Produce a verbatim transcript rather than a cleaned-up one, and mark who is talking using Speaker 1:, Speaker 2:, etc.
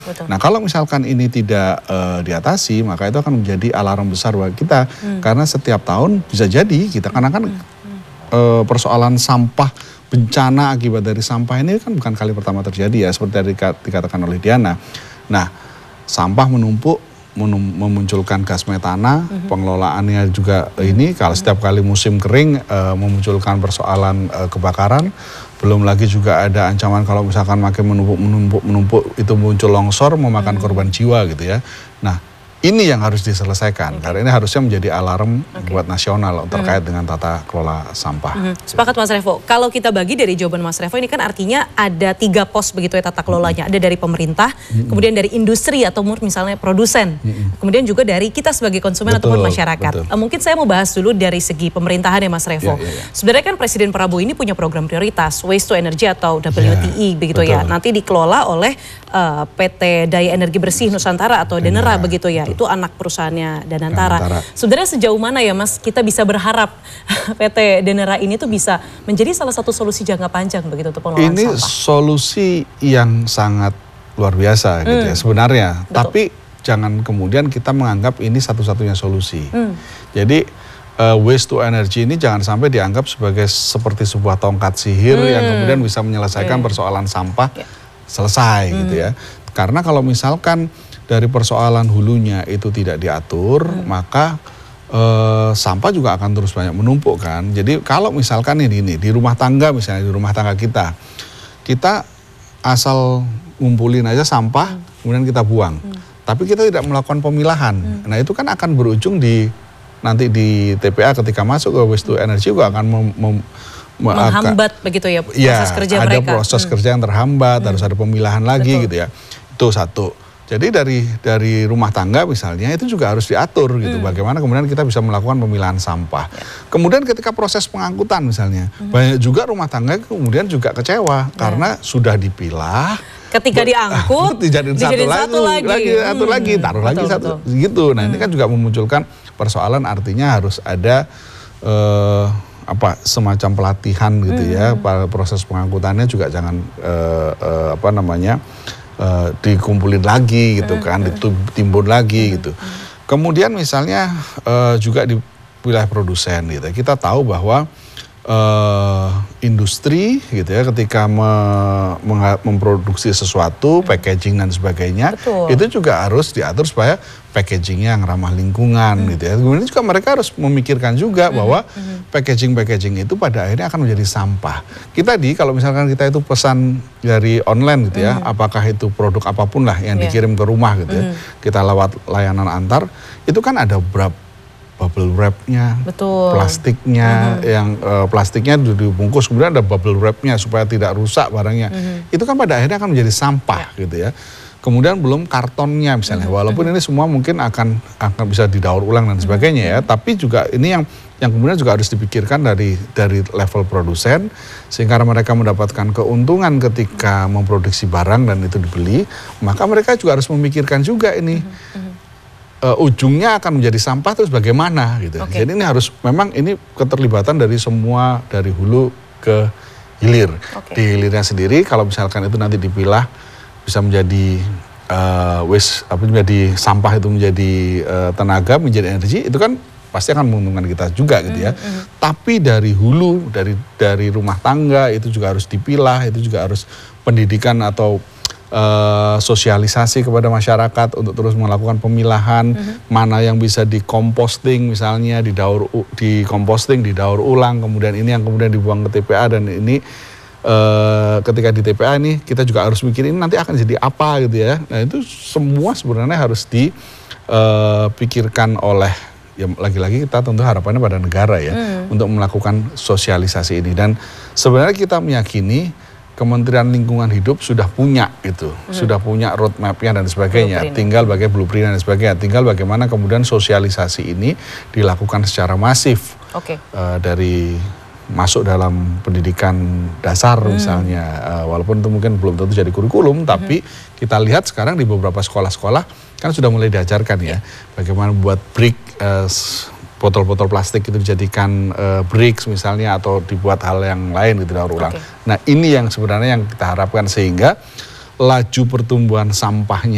Speaker 1: Betul.
Speaker 2: Nah kalau misalkan ini tidak uh, diatasi, maka itu akan menjadi alarm besar bagi kita. Hmm. Karena setiap tahun bisa jadi kita, karena kan hmm. uh, persoalan sampah, bencana akibat dari sampah ini kan bukan kali pertama terjadi ya, seperti tadi dikatakan oleh Diana. Nah sampah menumpuk, memunculkan gas metana, mm-hmm. pengelolaannya juga mm-hmm. ini kalau setiap kali musim kering uh, memunculkan persoalan uh, kebakaran. Belum lagi juga ada ancaman kalau misalkan makin menumpuk menumpuk menumpuk itu muncul longsor, memakan hmm. korban jiwa gitu ya. Nah ini yang harus diselesaikan, okay. karena ini harusnya menjadi alarm okay. buat nasional terkait hmm. dengan tata kelola sampah. Hmm.
Speaker 1: Sepakat Mas Revo. Kalau kita bagi dari jawaban Mas Revo ini kan artinya ada tiga pos begitu ya tata kelolanya. Hmm. Ada dari pemerintah, hmm. kemudian dari industri atau misalnya produsen, hmm. kemudian juga dari kita sebagai konsumen betul, ataupun masyarakat. Betul. Mungkin saya mau bahas dulu dari segi pemerintahan ya Mas Revo. Ya, ya, ya. Sebenarnya kan Presiden Prabowo ini punya program prioritas Waste to Energy atau W T E ya, begitu betul. ya. Nanti dikelola oleh uh, P T Daya Energi Bersih Nusantara atau Denera begitu ya. Itu anak perusahaannya Danantara. Danantara. Sebenarnya sejauh mana ya Mas kita bisa berharap P T Denera ini tuh bisa menjadi salah satu solusi jangka panjang begitu untuk pengelolaan
Speaker 2: ini
Speaker 1: sampah?
Speaker 2: Ini solusi yang sangat luar biasa hmm. gitu ya sebenarnya. Betul. Tapi jangan kemudian kita menganggap ini satu-satunya solusi. Hmm. Jadi uh, waste to energy ini jangan sampai dianggap sebagai seperti sebuah tongkat sihir hmm. yang kemudian bisa menyelesaikan okay. persoalan sampah yeah. selesai hmm. gitu ya. Karena kalau misalkan dari persoalan hulunya itu tidak diatur, hmm. maka e, sampah juga akan terus banyak menumpuk kan. Jadi kalau misalkan ini, ini di rumah tangga misalnya, di rumah tangga kita, kita asal ngumpulin aja sampah, hmm. kemudian kita buang. Hmm. Tapi kita tidak melakukan pemilahan. Hmm. Nah itu kan akan berujung di nanti di T P A ketika masuk ke waste to energy juga akan mem, mem,
Speaker 1: menghambat akan, begitu ya proses
Speaker 2: ya,
Speaker 1: kerja
Speaker 2: ada
Speaker 1: mereka.
Speaker 2: Ada proses hmm. kerja yang terhambat, hmm. harus ada pemilahan lagi Betul. gitu ya. Itu satu. Jadi dari dari rumah tangga misalnya itu juga harus diatur gitu. Hmm. Bagaimana kemudian kita bisa melakukan pemilahan sampah. Ya. Kemudian ketika proses pengangkutan misalnya, hmm. banyak juga rumah tangga kemudian juga kecewa ya. karena sudah dipilah.
Speaker 1: Ketika diangkut,
Speaker 2: dijadiin satu,
Speaker 1: satu lagi,
Speaker 2: lagi,
Speaker 1: hmm.
Speaker 2: satu lagi, taruh betul, lagi satu, betul. gitu. Nah hmm. ini kan juga memunculkan persoalan, artinya harus ada uh, apa semacam pelatihan gitu hmm. ya. Proses pengangkutannya juga jangan uh, uh, apa namanya. Uh, dikumpulin lagi gitu kan, ditimbun lagi gitu. Kemudian misalnya uh, juga di wilayah produsen gitu. Kita tahu bahwa uh, industri gitu ya ketika me, memproduksi sesuatu, packaging dan sebagainya, Betul. itu juga harus diatur supaya packagingnya yang ramah lingkungan hmm. gitu ya. Kemudian juga mereka harus memikirkan juga hmm. bahwa packaging-packaging itu pada akhirnya akan menjadi sampah. Kita di kalau misalkan kita itu pesan dari online gitu ya, hmm. apakah itu produk apapun lah yang yeah. dikirim ke rumah gitu ya, hmm. kita lewat layanan antar, itu kan ada berapa bubble wrap-nya, plastiknya, mm-hmm. yang uh, plastiknya dibungkus, kemudian ada bubble wrap-nya supaya tidak rusak barangnya. Mm-hmm. Itu kan pada akhirnya akan menjadi sampah yeah. gitu ya. Kemudian belum kartonnya misalnya, mm-hmm. walaupun mm-hmm. ini semua mungkin akan akan bisa didaur ulang dan sebagainya mm-hmm. ya. Tapi juga ini yang yang kemudian juga harus dipikirkan dari dari level produsen, sehingga mereka mendapatkan keuntungan ketika memproduksi barang dan itu dibeli, maka mereka juga harus memikirkan juga ini. Mm-hmm. Uh, ujungnya akan menjadi sampah terus bagaimana gitu. Okay. Jadi ini harus memang ini keterlibatan dari semua dari hulu ke hilir. Okay. Di hilirnya sendiri kalau misalkan itu nanti dipilah bisa menjadi uh, waste apa menjadi sampah itu menjadi uh, tenaga, menjadi energi, itu kan pasti akan menguntungkan kita juga gitu ya. Mm-hmm. Tapi dari hulu, dari dari rumah tangga itu juga harus dipilah, itu juga harus pendidikan atau Uh, sosialisasi kepada masyarakat untuk terus melakukan pemilahan, mm-hmm. mana yang bisa dikomposting misalnya, didaur dikomposting, didaur ulang, kemudian ini yang kemudian dibuang ke T P A, dan ini uh, ketika di T P A ini kita juga harus mikir ini nanti akan jadi apa gitu ya. Nah itu semua sebenarnya harus dipikirkan uh, oleh, ya lagi-lagi kita tentu harapannya pada negara ya, mm. untuk melakukan sosialisasi ini. Dan sebenarnya kita meyakini Kementerian Lingkungan Hidup sudah punya itu, hmm. sudah punya roadmap-nya dan sebagainya. Blueprint. Tinggal bagaimana blueprint dan sebagainya. Tinggal bagaimana kemudian sosialisasi ini dilakukan secara masif. Okay. Uh, dari masuk dalam pendidikan dasar hmm. misalnya. Uh, walaupun itu mungkin belum tentu jadi kurikulum, hmm. tapi kita lihat sekarang di beberapa sekolah-sekolah kan sudah mulai diajarkan ya. Bagaimana buat brick, uh, botol-botol plastik itu dijadikan uh, bricks misalnya, atau dibuat hal yang lain gitu, daur ulang. Okay. Nah ini yang sebenarnya yang kita harapkan, sehingga laju pertumbuhan sampahnya